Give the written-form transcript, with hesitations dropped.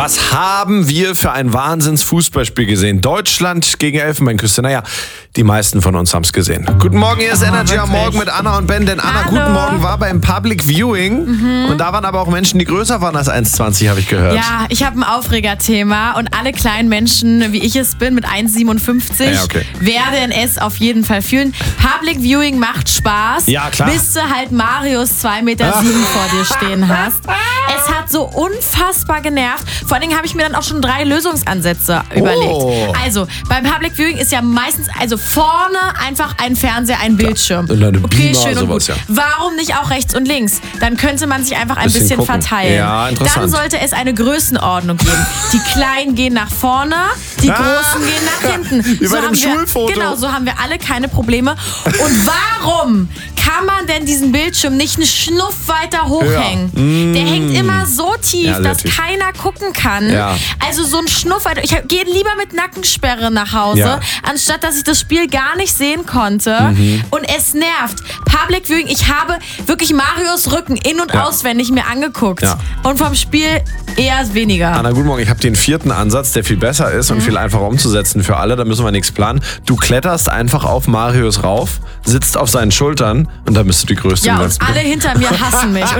Was haben wir für ein Wahnsinns-Fußballspiel gesehen? Deutschland gegen Elfenbeinküste. Naja, die meisten von uns haben es gesehen. Guten Morgen, hier ist Energy am Morgen mit Anna und Ben. Denn Anna, Hallo. guten Morgen, war beim Public Viewing. Und da waren aber auch Menschen, die größer waren als 1,20, habe ich gehört. Ja, ich habe ein Aufregerthema und alle kleinen Menschen, wie ich es bin, mit 1,57, werden es auf jeden Fall fühlen. Public Viewing macht Spaß, Ja, klar. bis du halt Marius 2,7 Meter vor dir stehen hast. Es hat so unfassbar genervt. Vor allen Dingen habe ich mir dann auch schon 3 Lösungsansätze überlegt. Also, beim Public Viewing ist ja meistens, vorne einfach ein Fernseher, ein Bildschirm. Und eine Okay, Beamer, schön und gut. sowas, ja. Warum nicht auch rechts und links? Dann könnte man sich einfach ein bisschen gucken. verteilen. Ja, interessant. Dann sollte es eine Größenordnung geben. Die Kleinen gehen nach vorne, die Großen gehen nach hinten. Wie bei dem Schulfoto. Genau, so haben wir alle keine Probleme. Und warum kann man denn diesen Bildschirm nicht einen Schnuff weiter hochhängen? Der hängt immer so tief, Ja, sehr dass tief. keiner gucken kann. Ja. Also so ein Schnuff weiter. Ich gehe lieber mit Nackensperre nach Hause, Ja. anstatt dass ich das Spiel gar nicht sehen konnte. Und es nervt. Public Viewing, ich habe wirklich Marius Rücken in- und auswendig mir angeguckt. Ja. Und vom Spiel eher weniger. Anna, guten Morgen. Ich habe den 4. Ansatz, der viel besser ist und viel einfacher umzusetzen für alle. Da müssen wir nichts planen. Du kletterst einfach auf Marius rauf, sitzt auf seinen Schultern und dann bist du die Größte Ja, im und ganzen alle hinter mir hassen mich. Und